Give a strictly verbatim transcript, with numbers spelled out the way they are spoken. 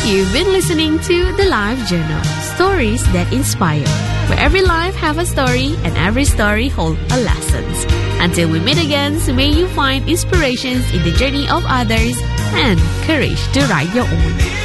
You've been listening to The Life Journal, stories that inspire, where every life have a story and every story hold a lesson. Until we meet again, so may you find inspirations in the journey of others and courage to write your own.